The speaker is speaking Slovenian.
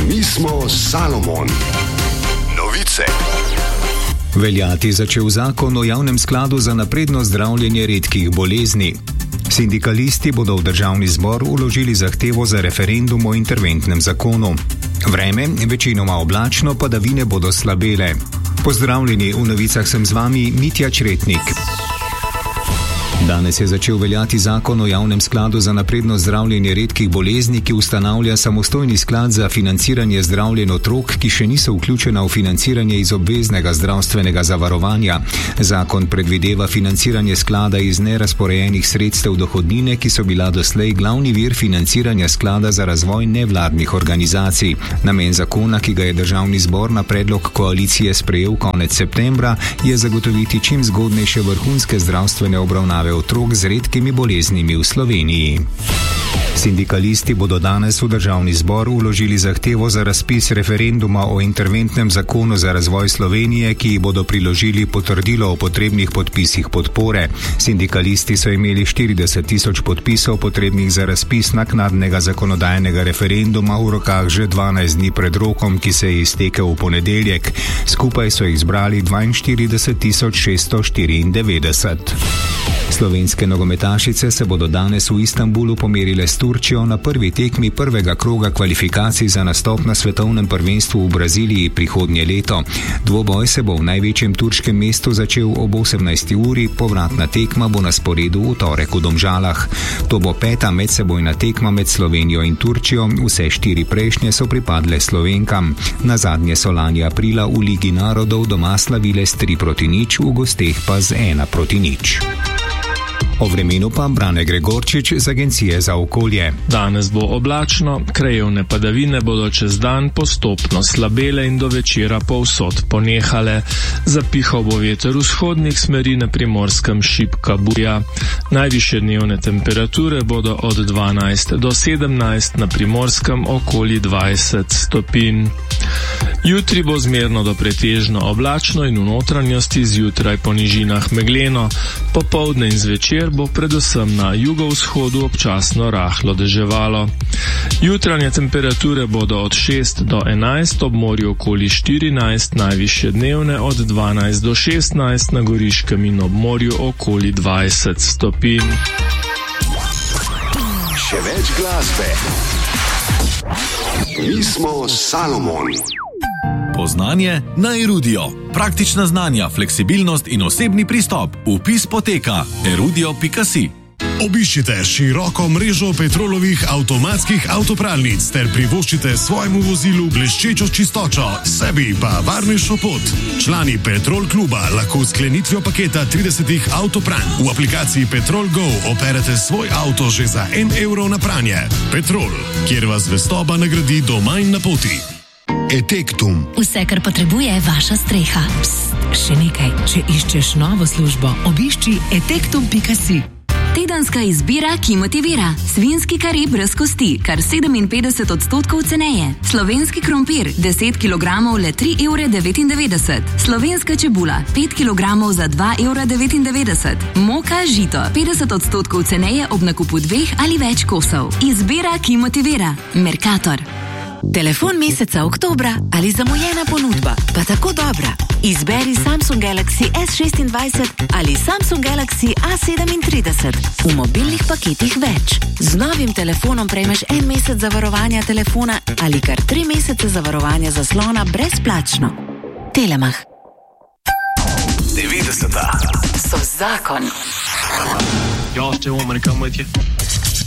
Mi smo Salomon. Novice. Veljati začel zakon o javnem skladu za napredno zdravljenje redkih bolezni. Sindikalisti bodo v državni zbor vložili zahtevo za referendum o interventnem zakonu. Vreme, večinoma oblačno, padavine bodo slabele. Pozdravljeni, v novicah sem z vami Mitja Čretnik. Danes je začel veljati zakon o javnem skladu za napredno zdravljenje redkih bolezni, ki ustanavlja samostojni sklad za financiranje zdravljenj otrok, ki še niso vključena v financiranje iz obveznega zdravstvenega zavarovanja. Zakon predvideva financiranje sklada iz nerazporejenih sredstev dohodnine, ki so bila doslej glavni vir financiranja sklada za razvoj nevladnih organizacij. Namen zakona, ki ga je državni zbor na predlog koalicije sprejel konec septembra, je zagotoviti čim zgodnejše vrhunske zdravstvene obravnave otrok z redkimi boleznimi v Sloveniji. Sindikalisti bodo danes v državni zbor vložili zahtevo za razpis referenduma o interventnem zakonu za razvoj Slovenije, ki bodo priložili potrdilo o potrebnih podpisih podpore. Sindikalisti so imeli 40 tisoč podpisov potrebnih za razpis naknadnega zakonodajnega referenduma v rokah že 12 dni pred rokom, ki se je iztekel v ponedeljek. Skupaj so jih zbrali 42 tisoč 694. Slovenske nogometašice se bodo danes v Istanbulu pomerile s Turčijo na prvi tekmi prvega kroga kvalifikacij za nastop na svetovnem prvenstvu v Braziliji prihodnje leto. Dvoboj se bo v največjem turškem mestu začel ob 18. uri, povratna tekma bo na sporedu v torek v Domžalah. To bo 5. medsebojna tekma med Slovenijo in Turčijo, vse 4 prejšnje so pripadle Slovenkam. Nazadnje so lani aprila v Ligi narodov doma slavile s 3-0, v gosteh pa z 1-0. O vremenu pa Brane Gregorčič z Agencije za okolje. Danes bo oblačno, krajevne padavine bodo čez dan postopno slabele in do večera povsod ponehale. Zapihal bo veter vzhodnih smeri, na Primorskem šibka burja. Najvišje dnevne temperature bodo od 12 do 17, na Primorskem okoli 20 stopinj. Jutri bo zmerno do pretežno oblačno in v notranjosti zjutraj po nižinah megleno. Popoldne in zvečer bo predvsem na jugovzhodu občasno rahlo deževalo. Jutranje temperature bodo od 6 do 11, ob morju okoli 14, najvišje dnevne od 12 do 16, na Goriškem in ob morju okoli 20 stopinj. Še več glasbe. Mi smo Salomon. Poznanje na Erudio. Praktična znanja, fleksibilnost in osebni pristop. Vpis poteka erudio.si. Obiščite široko mrežo Petrolovih avtomatskih avtopralnic ter privoščite svojemu vozilu bleščečo čistočo, sebi pa varnejšo pot. Člani Petrol kluba lahko s sklenitvijo paketa 30 avtopranj v aplikaciji Petrol Go operete svoj avto že za 1 evro na pranje. Petrol, kjer vas zvestoba nagradi doma in na poti. Etektum. Vse, kar potrebuje vaša streha. Psst, še nekaj. Če iščeš novo službo, obišči etektum.si. Tedenska izbira, ki motivira. Svinjski kari brez kosti, kar 57% ceneje. Slovenski krompir, 10 kg le 3,99 €. Slovenska čebula, 5 kg za 2,99 €. Moka žito, 50% ceneje ob nakupu 2 ali več kosov. Izbira, ki motivira. Mercator. Telefon meseca oktobra ali zamujena ponudba, pa tako dobra. Izberi Samsung Galaxy S26 ali Samsung Galaxy A37. V mobilnih paketih več. Z novim telefonom prejmeš 1 mesec zavarovanja telefona ali kar 3 mesece zavarovanja zaslona brezplačno. Telemach. 90. So zakon. Y'all still want me to come with you?